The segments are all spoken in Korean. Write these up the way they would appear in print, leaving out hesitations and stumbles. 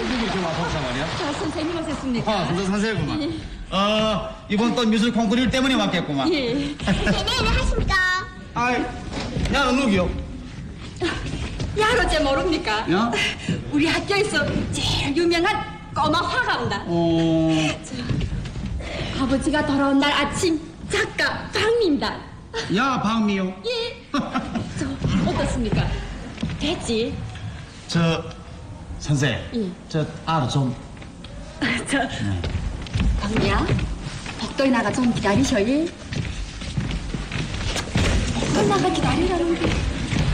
누구 이렇게 와서 없단 말이야? 저 선생님 오셨습니까? 선생 선생구만. 예. 이번 또 미술 콩쿠르 때문에 왔겠구만. 예. 선생님 안녕하십니까? 아이, 야, 누구요? 야로제 모릅니까? 야? 우리 학교에서 제일 유명한 꼬마 화가입니다. 아버지가 돌아온 날 아침 작가 박미입니다. 야, 박미요. 예. 저 어떻습니까? 됐지? 선생. 예. 알아 좀. 박미야, 복도에 나가 좀 기다리셔. 예. 복도에 나가 기다리라는데.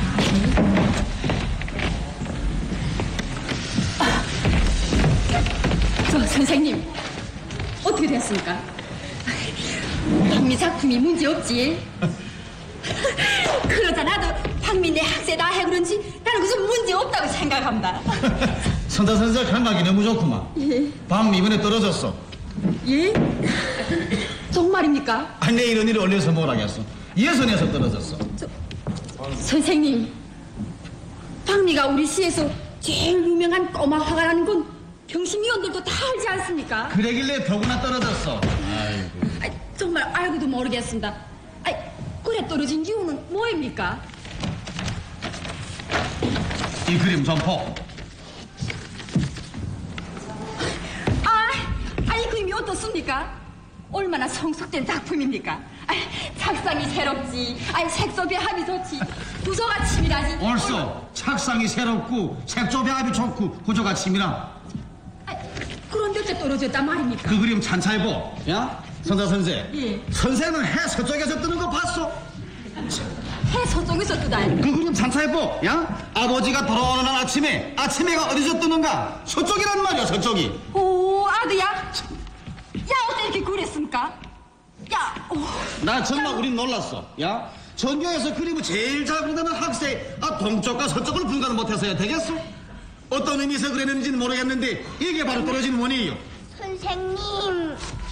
저 선생님 어떻게 됐습니까? 박미 작품이 문제 없지? 그러자 나도 박미 내 학생다 해 그런지 나는 무슨 문제 없다고 생각합니다. 선생 감각이 너무 좋구만. 예. 박미 이번에 떨어졌어. 예? 정말입니까? 아니, 내 이런 일을 올려서 뭘 하겠어. 예선에서 떨어졌어. 선생님, 박미가 우리 시에서 제일 유명한 꼬마 화가라는 건 병심위원들도 다 알지 않습니까? 그러길래 더구나 떨어졌어. 아이고. 아이, 정말 알고도 모르겠습니다. 아이, 그래 떨어진 이유는 뭐입니까? 이 그림 좀 보. 이 그림이 어떻습니까? 얼마나 성숙된 작품입니까? 착상이 새롭지, 색소 배합이 좋지, 구조가 치밀하지. 옳소. 착상이 새롭고 색조 배합이 좋고 구조가 치밀함. 그런데 어째 떨어졌단 말입니까? 그 그림 찬찬히 보. 야, 선생. 예. 선생은 해 서쪽에서 뜨는 거 봤어? 해 서쪽에서 뜨다니. 그 그림 찬찬히 보. 야, 아버지가 돌아오는 날 아침에가 어디서 뜨는가? 서쪽이란 말이야, 서쪽이. 오, 아드야? 야, 어때 이렇게 그랬습니까? 야, 나 정말 우린 놀랐어. 야, 전교에서 그림을 제일 잘 그린다는 학생, 동쪽과 서쪽을 분간 못해서야 되겠어? 어떤 의미에서 그랬는지는 모르겠는데 이게 바로 떨어진 원인이요. 선생님.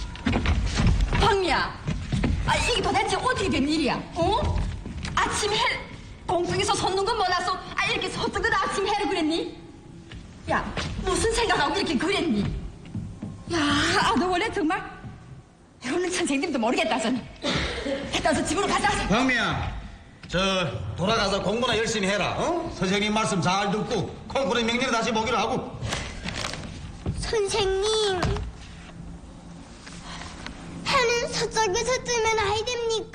박미야, 이게 도대체 어떻게 된 일이야? 아침 해 공중에서 솟는 건 몰라서 이렇게 서쪽에도 아침 해를 그랬니? 야, 무슨 생각하고 이렇게 그랬니? 야, 너 원래 정말 이러는 선생님도 모르겠다, 저는. 따서 집으로 가자. 박미야, 돌아가서 공부나 열심히 해라. 선생님 말씀 잘 듣고 콩쿠르 명리를 다시 보기로 하고. 선생님. 해는 서쪽에서 뜨면 아이 됩니까?